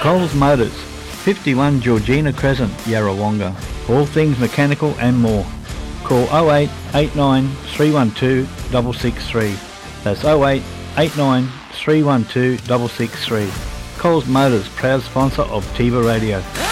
Coles Motors, 51 Georgina Crescent, Yarrawonga. All things mechanical and more. Call 0889 312 663. That's 0889 312 663. Coles Motors, proud sponsor of Tiva Radio.